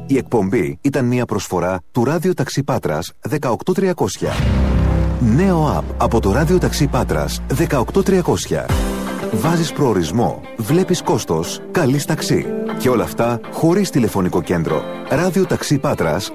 Η εκπομπή ήταν μια προσφορά του Ράδιο Ταξί Πάτρας 18300. Νέο app από το Ράδιο Ταξί Πάτρας 18300. Βάζεις προορισμό, βλέπεις κόστος, καλείς ταξί. Και όλα αυτά χωρίς τηλεφωνικό κέντρο. Ράδιο Ταξί Πάτρας